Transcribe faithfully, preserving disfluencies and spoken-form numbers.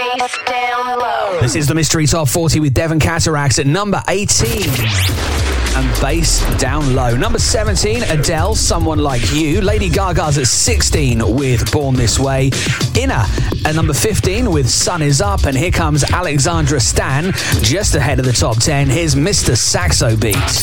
Bass Down Low. This is the Mystery Top forty with Devon Cataracts at number eighteen. And Bass Down Low. Number seventeen, Adele, Someone Like You. Lady Gaga's at sixteen with Born This Way. Inner at number fifteen with Sun Is Up. And here comes Alexandra Stan just ahead of the top ten. Here's Mister Saxo Beat.